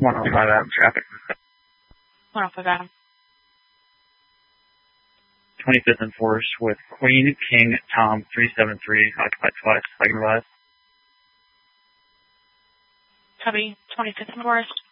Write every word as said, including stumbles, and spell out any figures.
one oh five Adam traffic. one oh five Adam. twenty-fifth and Forest with Queen, King, Tom, three seven three, occupied twice, second advise. Copy, twenty-fifth and Forest.